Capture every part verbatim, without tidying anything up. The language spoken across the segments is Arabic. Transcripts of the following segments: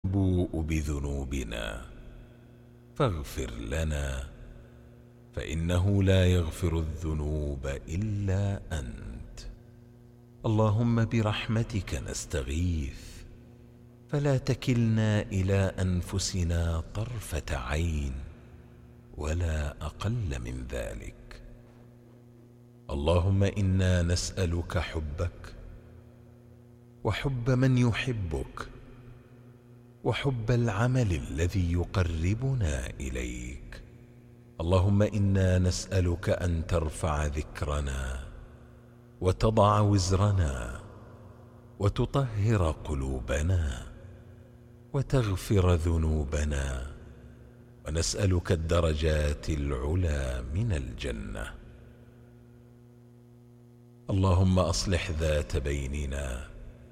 نبوء بذنوبنا فاغفر لنا، فإنه لا يغفر الذنوب إلا أنت. اللهم برحمتك نستغيث، فلا تكلنا إلى أنفسنا طرفة عين ولا أقل من ذلك. اللهم إنا نسألك حبك وحب من يحبك وحب العمل الذي يقربنا إليك. اللهم إنا نسألك أن ترفع ذكرنا وتضع وزرنا وتطهر قلوبنا وتغفر ذنوبنا، ونسألك الدرجات العلى من الجنة. اللهم أصلح ذات بيننا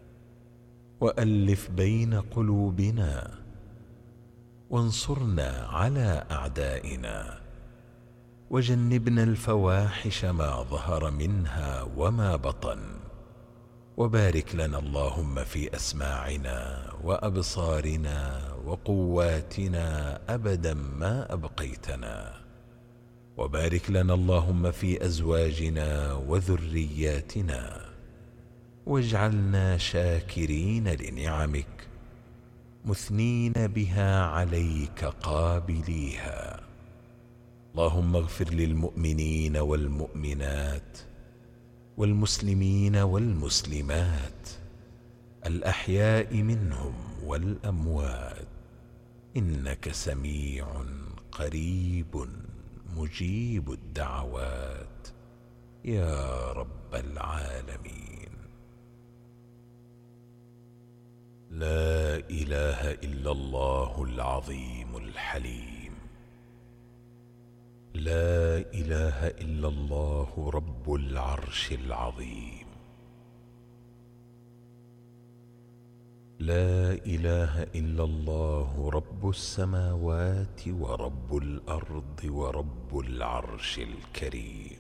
وألف بين قلوبنا وانصرنا على أعدائنا، وجنبنا الفواحش ما ظهر منها وما بطن، وبارك لنا اللهم في أسماعنا وأبصارنا وقواتنا أبدا ما أبقيتنا، وبارك لنا اللهم في أزواجنا وذرياتنا، واجعلنا شاكرين لنعمك مثنين بها عليك قابليها. اللهم اغفر للمؤمنين والمؤمنات والمسلمين والمسلمات الأحياء منهم والأموات، إنك سميع قريب مجيب الدعوات يا رب العالمين. لا إله إلا الله العظيم الحليم، لا إله إلا الله رب العرش العظيم، لا إله إلا الله رب السماوات ورب الأرض ورب العرش الكريم.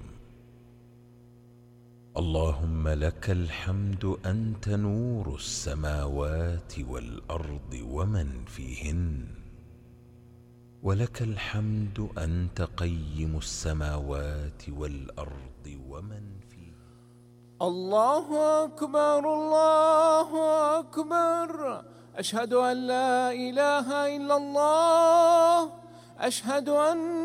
اللهم لك الحمد أنت نور السماوات والأرض ومن فيهن، ولك الحمد أنت قيم السماوات والأرض ومن فيهن. الله أكبر الله أكبر، أشهد أن لا إله إلا الله، أشهد أن